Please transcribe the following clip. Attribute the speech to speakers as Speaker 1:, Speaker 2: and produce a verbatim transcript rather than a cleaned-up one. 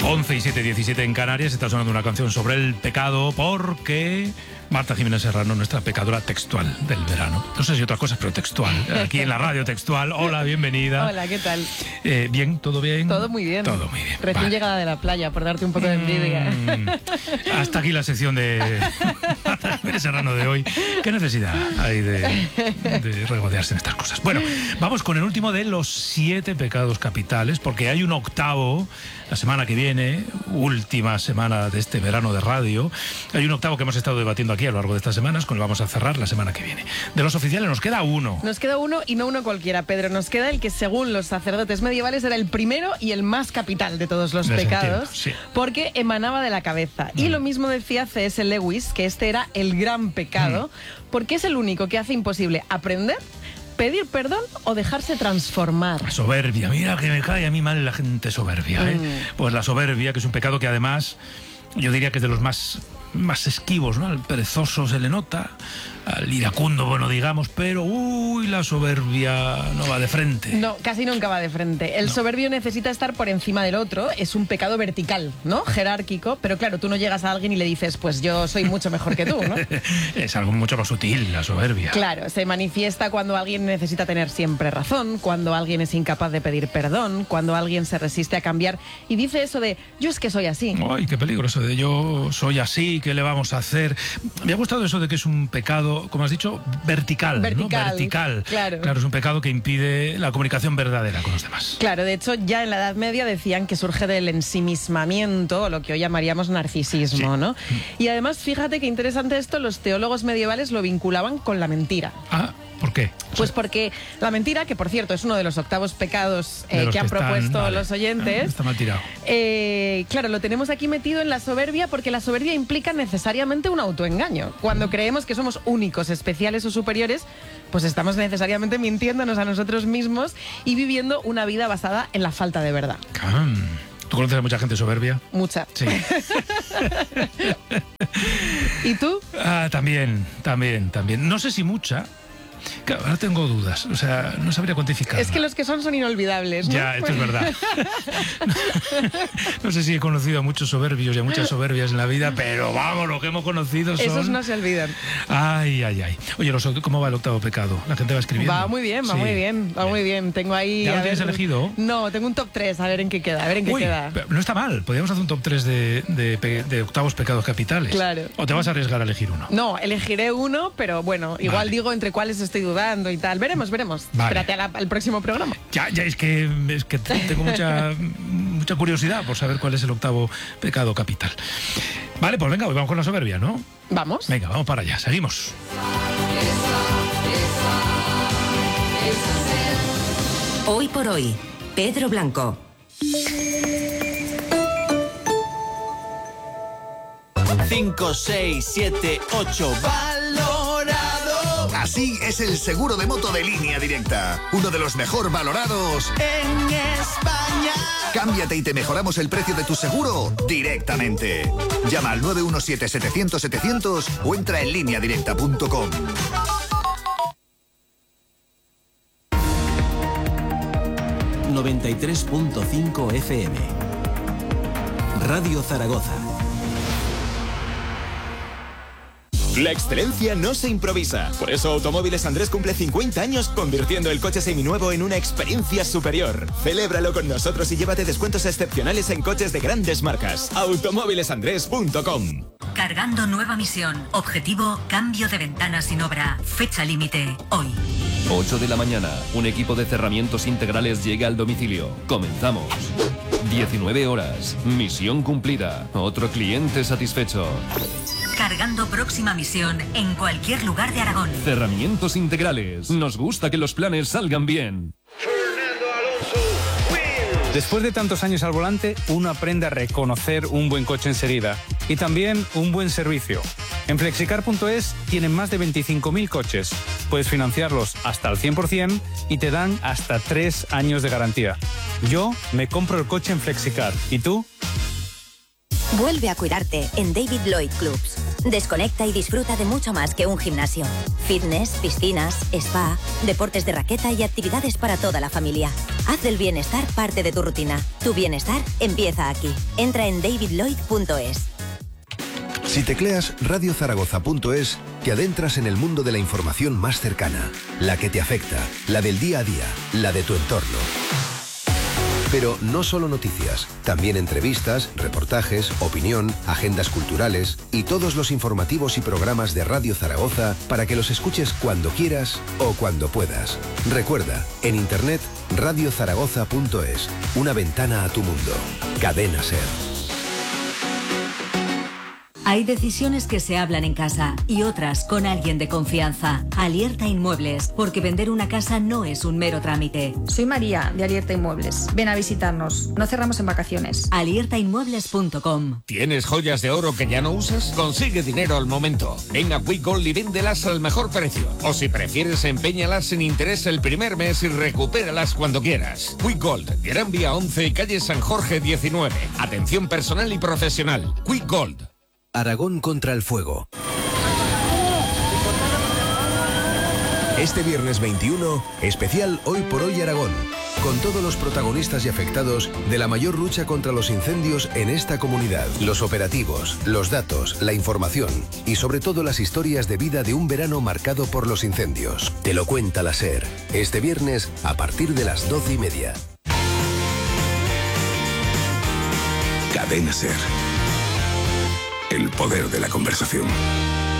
Speaker 1: once y siete, diecisiete en Canarias. Está sonando una canción sobre el pecado porque Marta Jiménez Serrano, nuestra pecadora textual del verano. No sé si otra cosa, pero textual. Aquí en la radio textual. Hola, bienvenida.
Speaker 2: Hola, ¿qué tal?
Speaker 1: Eh, ¿Bien? ¿Todo bien?
Speaker 2: Todo muy bien.
Speaker 1: Todo muy bien.
Speaker 2: Recién
Speaker 1: vale.
Speaker 2: llegada de la playa, por darte un poco de envidia.
Speaker 1: Mm, hasta aquí la sección de Marta Jiménez Serrano de hoy. ¿Qué necesidad hay de, de regodearse en estas cosas? Bueno, vamos con el último de los siete pecados capitales, porque hay un octavo la semana que viene, última semana de este verano de radio. Hay un octavo que hemos estado debatiendo aquí a lo largo de estas semanas, con el vamos a cerrar la semana que viene. De los oficiales nos queda uno.
Speaker 2: Nos queda uno y no uno cualquiera, Pedro. Nos queda el que según los sacerdotes medievales era el primero y el más capital de todos los
Speaker 1: Les
Speaker 2: pecados,
Speaker 1: entiendo, sí.
Speaker 2: porque emanaba de la cabeza. Mm. Y lo mismo decía C S Lewis, que este era el gran pecado, mm. porque es el único que hace imposible aprender, pedir perdón o dejarse transformar.
Speaker 1: Soberbia, mira que me cae a mí mal la gente soberbia, ¿eh? Mm. Pues la soberbia, que es un pecado que además yo diría que es de los más, más esquivos, ¿no? Al perezoso se le nota, al iracundo, bueno, digamos, pero uy, la soberbia no va de frente.
Speaker 2: No, casi nunca va de frente. El no. soberbio necesita estar por encima del otro, es un pecado vertical, ¿no? Jerárquico, pero claro, tú no llegas a alguien y le dices, pues yo soy mucho mejor que tú, ¿no?
Speaker 1: Es algo mucho más sutil, la soberbia.
Speaker 2: Claro, se manifiesta cuando alguien necesita tener siempre razón, cuando alguien es incapaz de pedir perdón, cuando alguien se resiste a cambiar y dice eso de, yo es que soy así.
Speaker 1: Ay, qué peligroso de yo soy así, ¿qué le vamos a hacer? Me ha gustado eso de que es un pecado, como has dicho, vertical,
Speaker 2: vertical,
Speaker 1: ¿no? Vertical.
Speaker 2: Claro.
Speaker 1: Claro, es un pecado que impide la comunicación verdadera con los demás.
Speaker 2: Claro, de hecho, ya en la Edad Media decían que surge del ensimismamiento, o lo que hoy llamaríamos narcisismo, sí. ¿no? Y además, fíjate qué interesante esto, los teólogos medievales lo vinculaban con la mentira.
Speaker 1: Ah, ¿por qué?
Speaker 2: Pues porque la mentira, que por cierto es uno de los octavos pecados eh, que, que han
Speaker 1: están,
Speaker 2: propuesto
Speaker 1: vale.
Speaker 2: los oyentes.
Speaker 1: Está mal tirado.
Speaker 2: Eh, claro, lo tenemos aquí metido en la soberbia porque la soberbia implica necesariamente un autoengaño. Cuando creemos que somos únicos, especiales o superiores, pues estamos necesariamente mintiéndonos a nosotros mismos y viviendo una vida basada en la falta de verdad.
Speaker 1: Cam. ¿Tú conoces a mucha gente soberbia?
Speaker 2: Mucha.
Speaker 1: Sí.
Speaker 2: ¿Y tú?
Speaker 1: Ah, también, también, también. No sé si mucha. Claro, ahora tengo dudas, o sea, no sabría cuantificar.
Speaker 2: Es que los que son son inolvidables, ¿no?
Speaker 1: Ya, esto es verdad. No sé si he conocido a muchos soberbios y a muchas soberbias en la vida, pero vamos, lo que hemos conocido son...
Speaker 2: Esos no se olvidan.
Speaker 1: Ay, ay, ay. Oye, ¿cómo va el octavo pecado? La gente va escribiendo.
Speaker 2: Va muy bien, va sí. muy bien, va bien. muy bien. Tengo ahí...
Speaker 1: ¿Ya lo tienes ver... elegido?
Speaker 2: No, tengo un top tres, a ver en qué queda, a ver en qué
Speaker 1: Uy,
Speaker 2: queda.
Speaker 1: No está mal, podríamos hacer un top tres de, de, de, de octavos pecados capitales.
Speaker 2: Claro.
Speaker 1: ¿O te vas a arriesgar a elegir uno?
Speaker 2: No, elegiré uno, pero bueno, igual
Speaker 1: vale.
Speaker 2: digo entre cuáles estoy dudando y tal. Veremos, veremos.
Speaker 1: Vale.
Speaker 2: Espérate a la, al próximo programa.
Speaker 1: Ya, ya, es que, es que tengo mucha, mucha curiosidad por saber cuál es el octavo pecado capital. Vale, pues venga, hoy vamos con la soberbia, ¿no?
Speaker 2: Vamos.
Speaker 1: Venga, vamos para allá, seguimos.
Speaker 3: Hoy por hoy, Pedro Blanco.
Speaker 4: cinco, seis, siete, ocho, valorado.
Speaker 5: Así es el seguro de moto de Línea Directa. Uno de los mejor valorados
Speaker 4: en España.
Speaker 5: Cámbiate y te mejoramos el precio de tu seguro directamente. Llama al nueve uno siete, setecientos, setecientos o entra en línea directa punto com.
Speaker 6: noventa y tres punto cinco F M. Radio Zaragoza.
Speaker 7: La excelencia no se improvisa. Por eso Automóviles Andrés cumple cincuenta años convirtiendo el coche seminuevo en una experiencia superior. Celébralo con nosotros y llévate descuentos excepcionales en coches de grandes marcas. automóviles andrés punto com.
Speaker 3: Cargando nueva misión. Objetivo, cambio de ventanas sin obra. Fecha límite, hoy.
Speaker 8: ocho de la mañana. Un equipo de cerramientos integrales llega al domicilio. Comenzamos. diecinueve horas. Misión cumplida. Otro cliente satisfecho.
Speaker 3: Cargando próxima misión en cualquier lugar de Aragón.
Speaker 8: Cerramientos integrales. Nos gusta que los planes salgan bien.
Speaker 9: Después de tantos años al volante, uno aprende a reconocer un buen coche enseguida y también un buen servicio. En flexicar punto es tienen más de veinticinco mil coches. Puedes financiarlos hasta el cien por ciento y te dan hasta tres años de garantía. Yo me compro el coche en Flexicar. ¿Y tú?
Speaker 10: Vuelve a cuidarte en David Lloyd Clubs. Desconecta y disfruta de mucho más que un gimnasio. Fitness, piscinas, spa, deportes de raqueta y actividades para toda la familia. Haz del bienestar parte de tu rutina. Tu bienestar empieza aquí. Entra en david lloyd punto es.
Speaker 11: Si tecleas radio zaragoza punto es, te adentras en el mundo de la información más cercana, la que te afecta, la del día a día, la de tu entorno. Pero no solo noticias, también entrevistas, reportajes, opinión, agendas culturales y todos los informativos y programas de Radio Zaragoza para que los escuches cuando quieras o cuando puedas. Recuerda, en internet radio zaragoza punto es, una ventana a tu mundo. Cadena SER.
Speaker 3: Hay decisiones que se hablan en casa y otras con alguien de confianza. Alierta Inmuebles, porque vender una casa no es un mero trámite.
Speaker 12: Soy María, de Alierta Inmuebles. Ven a visitarnos. No cerramos en vacaciones.
Speaker 3: alierta inmuebles punto com.
Speaker 13: ¿Tienes joyas de oro que ya no usas? Consigue dinero al momento. Ven a Quick Gold y véndelas al mejor precio. O si prefieres, empeñalas sin interés el primer mes y recupéralas cuando quieras. Quick Gold, Gran Vía once y calle San Jorge diecinueve. Atención personal y profesional. Quick Gold.
Speaker 11: Aragón contra el fuego.
Speaker 14: Este viernes veintiuno, especial Hoy por Hoy Aragón, con todos los protagonistas y afectados de la mayor lucha contra los incendios en esta comunidad. Los operativos, los datos, la información y sobre todo las historias de vida de un verano marcado por los incendios. Te lo cuenta la SER, este viernes a partir de las doce y media.
Speaker 15: Cadena SER. El poder de la conversación.